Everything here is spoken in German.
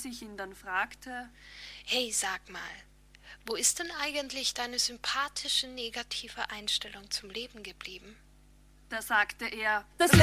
als ich ihn dann fragte: Hey, sag mal, wo ist denn eigentlich deine sympathische negative Einstellung zum Leben geblieben? Da sagte er: Das